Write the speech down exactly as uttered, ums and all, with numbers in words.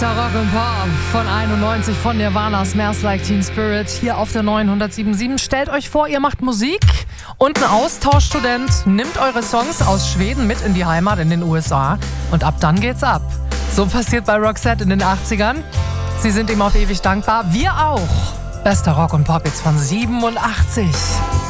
Der Rock and Pop von einundneunzig von Nirvana, Smells Like Teen Spirit, hier auf der neunhundertsieben Komma sieben. Stellt euch vor, ihr macht Musik und ein Austauschstudent nimmt eure Songs aus Schweden mit in die Heimat in den U S A und ab dann geht's ab. So passiert bei Roxette in den achtzigern. Sie sind ihm auf ewig dankbar. Wir auch. Bester Rock und Pop jetzt von siebenundachtzig.